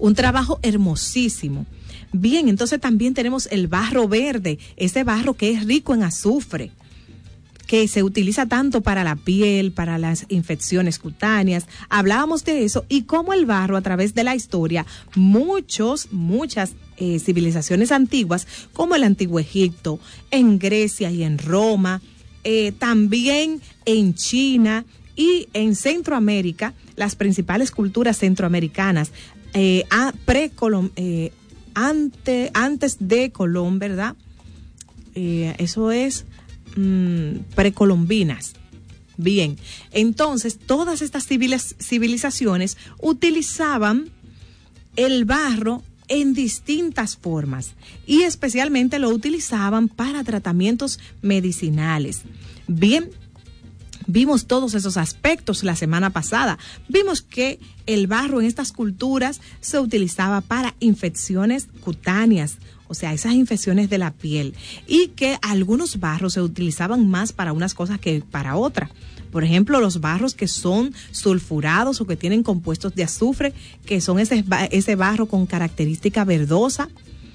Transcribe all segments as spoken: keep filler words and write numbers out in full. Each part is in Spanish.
un trabajo hermosísimo. Bien, entonces también tenemos el barro verde, ese barro que es rico en azufre, que se utiliza tanto para la piel, para las infecciones cutáneas. Hablábamos de eso y cómo el barro, a través de la historia, muchos, muchas eh, civilizaciones antiguas, como el Antiguo Egipto, en Grecia y en Roma, eh, también en China y en Centroamérica, las principales culturas centroamericanas, eh, a precolom, eh, ante, antes de Colón, ¿verdad? Eh, eso es mmm, precolombinas. Bien, entonces todas estas civiliz- civilizaciones utilizaban el barro en distintas formas y especialmente lo utilizaban para tratamientos medicinales. Bien, vimos todos esos aspectos la semana pasada. Vimos que el barro en estas culturas se utilizaba para infecciones cutáneas, o sea, esas infecciones de la piel, y que algunos barros se utilizaban más para unas cosas que para otras. Por ejemplo, los barros que son sulfurados o que tienen compuestos de azufre, que son ese, ese barro con característica verdosa.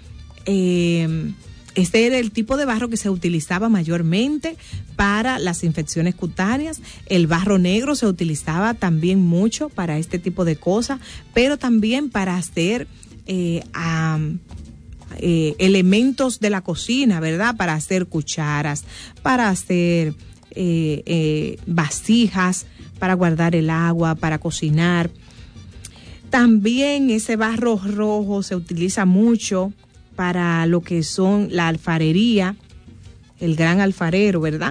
Eh, Este era el tipo de barro que se utilizaba mayormente para las infecciones cutáneas. El barro negro se utilizaba también mucho para este tipo de cosas, pero también para hacer eh, um, eh, elementos de la cocina, ¿verdad? Para hacer cucharas, para hacer eh, eh, vasijas, para guardar el agua, para cocinar. También ese barro rojo se utiliza mucho para lo que son la alfarería, el gran alfarero, ¿verdad?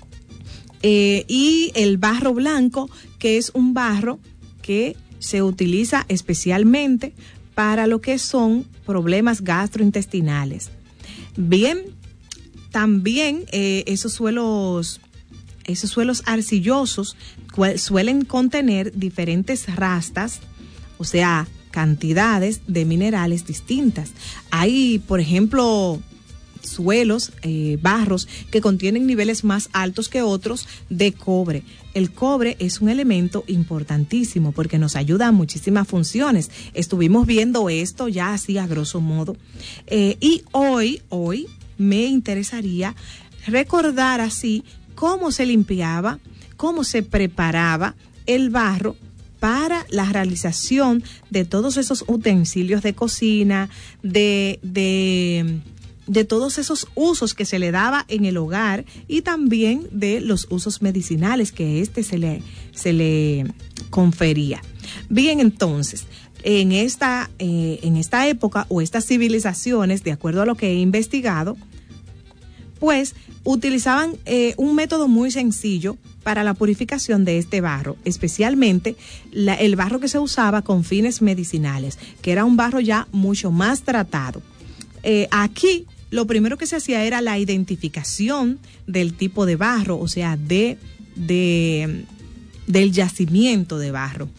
Eh, y el barro blanco, que es un barro que se utiliza especialmente para lo que son problemas gastrointestinales. Bien, también eh, esos suelos, esos suelos arcillosos suelen contener diferentes rastas, o sea, cantidades de minerales distintas. Hay, por ejemplo, suelos, eh, barros que contienen niveles más altos que otros de cobre. El cobre es un elemento importantísimo porque nos ayuda a muchísimas funciones. Estuvimos viendo esto ya así a grosso modo. Eh, y hoy, hoy me interesaría recordar así cómo se limpiaba, cómo se preparaba el barro para la realización de todos esos utensilios de cocina, de, de, de todos esos usos que se le daba en el hogar y también de los usos medicinales que este se le, se le confería. Bien, entonces, en esta, eh, en esta época o estas civilizaciones, de acuerdo a lo que he investigado, pues utilizaban eh, un método muy sencillo para la purificación de este barro, especialmente la, el barro que se usaba con fines medicinales, que era un barro ya mucho más tratado. Eh, aquí lo primero que se hacía era la identificación del tipo de barro, o sea, de, de del yacimiento de barro.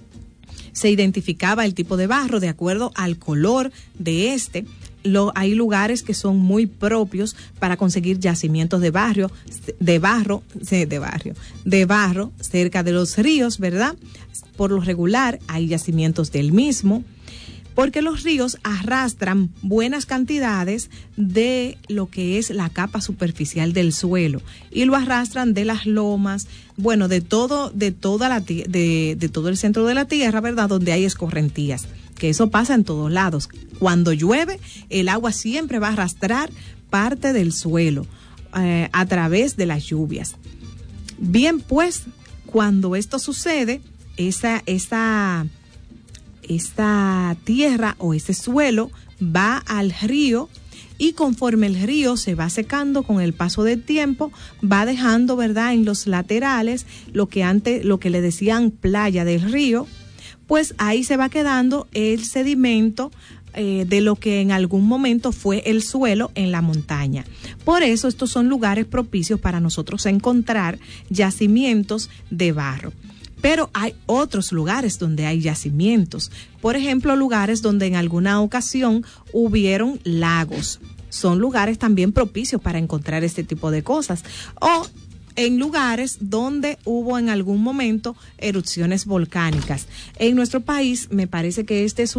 Se identificaba el tipo de barro de acuerdo al color de este. Lo, hay lugares que son muy propios para conseguir yacimientos de barrio, de barro, de barrio, de barro cerca de los ríos, ¿verdad? Por lo regular hay yacimientos del mismo, porque los ríos arrastran buenas cantidades de lo que es la capa superficial del suelo y lo arrastran de las lomas, bueno, de todo, de toda la de, de todo el centro de la tierra, ¿verdad? Donde hay escorrentías. Que eso pasa en todos lados. Cuando llueve, el agua siempre va a arrastrar parte del suelo eh, a través de las lluvias. Bien, pues, cuando esto sucede, esa, esa, esta tierra o ese suelo va al río y conforme el río se va secando con el paso del tiempo, va dejando, ¿verdad?, en los laterales lo que antes, lo que le decían playa del río, pues ahí se va quedando el sedimento eh, de lo que en algún momento fue el suelo en la montaña. Por eso estos son lugares propicios para nosotros encontrar yacimientos de barro. Pero hay otros lugares donde hay yacimientos. Por ejemplo, lugares donde en alguna ocasión hubieron lagos. Son lugares también propicios para encontrar este tipo de cosas. O en lugares donde hubo en algún momento erupciones volcánicas. En nuestro país me parece que este es un